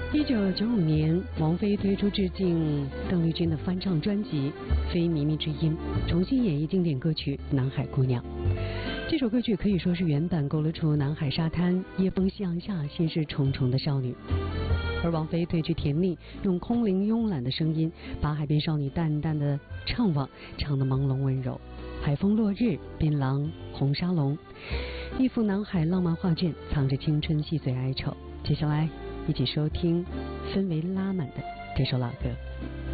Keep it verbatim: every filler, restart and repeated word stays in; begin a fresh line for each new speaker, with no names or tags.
一九九五年，王菲推出致敬邓丽君的翻唱专辑《非靡靡之音》，重新演绎经典歌曲《南海姑娘》。这首歌曲可以说是原版勾勒出南海沙滩夜风夕阳下心事重重的少女，而王菲褪去甜蜜，用空灵慵懒的声音，把海边少女淡淡的怅惘唱得朦胧温柔。海风落日，槟榔红沙龙，一幅南海浪漫画卷，藏着青春细碎哀愁。接下来一起收听氛围拉满的这首老歌。